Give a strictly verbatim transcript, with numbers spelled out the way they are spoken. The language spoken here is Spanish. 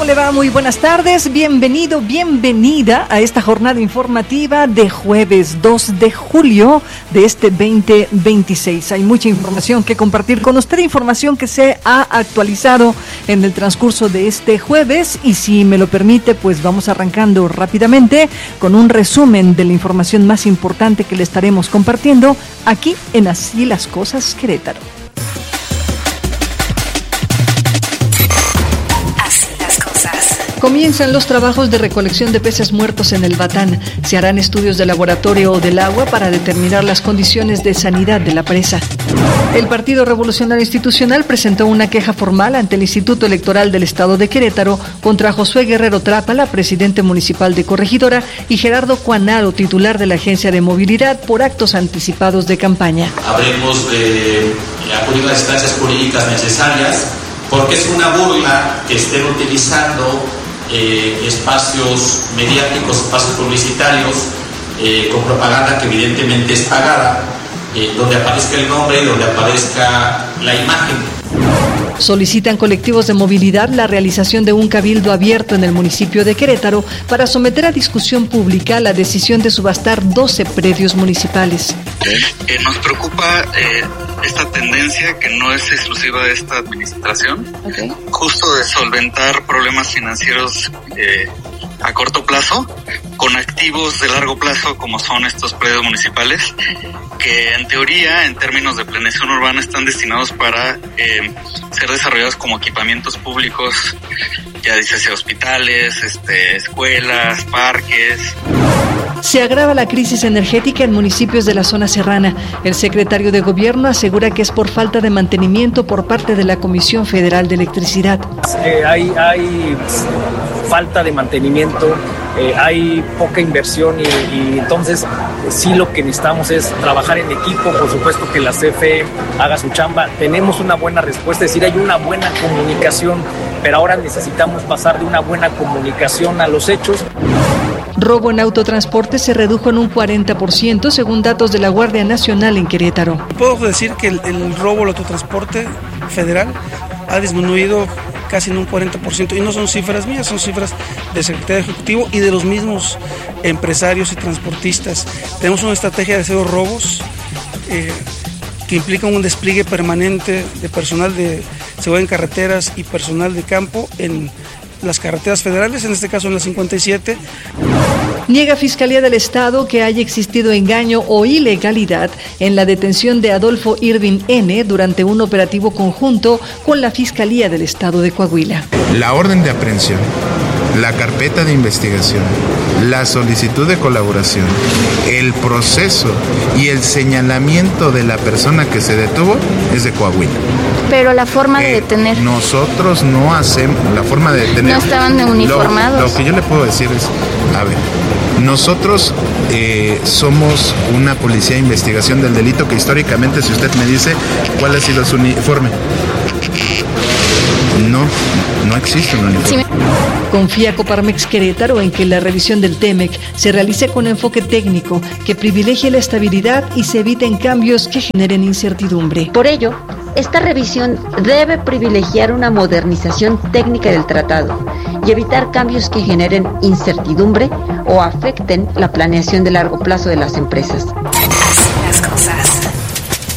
¿Cómo le va? Muy buenas tardes, bienvenido, bienvenida a esta jornada informativa de jueves dos de julio de este veinte veintiséis. Hay mucha información que compartir con usted, información que se ha actualizado en el transcurso de este jueves, y si me lo permite, pues vamos arrancando rápidamente con un resumen de la información más importante que le estaremos compartiendo aquí en Así las Cosas Querétaro. Comienzan los trabajos de recolección de peces muertos en el Batán. Se harán estudios de laboratorio del agua para determinar las condiciones de sanidad de la presa. El Partido Revolucionario Institucional presentó una queja formal ante el Instituto Electoral del Estado de Querétaro contra Josué Guerrero Trápala, presidente municipal de Corregidora, y Gerardo Cuanaro, titular de la Agencia de Movilidad, por actos anticipados de campaña. Habremos de acudir a las instancias jurídicas necesarias porque es una burla que estén utilizando Eh, espacios mediáticos, espacios publicitarios eh, con propaganda que evidentemente es pagada, eh, donde aparezca el nombre y donde aparezca la imagen. Solicitan colectivos de movilidad la realización de un cabildo abierto en el municipio de Querétaro para someter a discusión pública la decisión de subastar doce predios municipales. Eh, nos preocupa eh, esta tendencia que no es exclusiva de esta administración, okay, justo de solventar problemas financieros eh, a corto plazo con activos de largo plazo como son estos predios municipales, que en teoría, en términos de planeación urbana, están destinados para eh, ser desarrollados como equipamientos públicos, ya dice hacia hospitales, este, escuelas, parques. Se agrava la crisis energética en municipios de la zona serrana. El secretario de Gobierno asegura que es por falta de mantenimiento por parte de la Comisión Federal de Electricidad. Eh, hay, hay falta de mantenimiento, eh, hay poca inversión y, y entonces sí lo que necesitamos es trabajar en equipo. Por supuesto que la C F E haga su chamba. Tenemos una buena respuesta, es decir, hay una buena comunicación, pero ahora necesitamos pasar de una buena comunicación a los hechos. Robo en autotransporte se redujo en un cuarenta por ciento según datos de la Guardia Nacional en Querétaro. Puedo decir que el, el robo al autotransporte federal ha disminuido casi en un cuarenta por ciento, y no son cifras mías, son cifras del secretario ejecutivo y de los mismos empresarios y transportistas. Tenemos una estrategia de cero robos eh, que implica un despliegue permanente de personal de seguridad en carreteras y personal de campo en las carreteras federales, en este caso en la cincuenta y siete. Niega Fiscalía del Estado que haya existido engaño o ilegalidad en la detención de Adolfo Irving N. durante un operativo conjunto con la Fiscalía del Estado de Coahuila. La orden de aprehensión, la carpeta de investigación, la solicitud de colaboración, el proceso y el señalamiento de la persona que se detuvo es de Coahuila. Pero la forma eh, de detener. Nosotros no hacemos la forma de detener. No estaban uniformados. Lo, lo que yo le puedo decir es, a ver, nosotros eh, somos una policía de investigación del delito que históricamente, si usted me dice cuál ha sido su uniforme, no, no existe un uniforme. Sí. Confía Coparmex Querétaro en que la revisión del TEMEC se realice con enfoque técnico, que privilegie la estabilidad y se eviten cambios que generen incertidumbre. Por ello, esta revisión debe privilegiar una modernización técnica del tratado y evitar cambios que generen incertidumbre o afecten la planeación de largo plazo de las empresas. Así las cosas.